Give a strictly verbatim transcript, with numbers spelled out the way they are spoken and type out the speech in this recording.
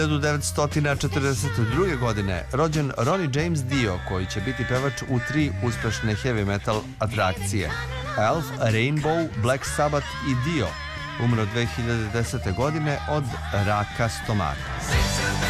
hiljadu devetsto četrdeset druge. godine rođen Ronnie James Dio, koji će biti pevač u tri uspešne heavy metal atrakcije: Elf, Rainbow, Black Sabbath i Dio. Umro dve hiljade desete. godine od raka stomaka.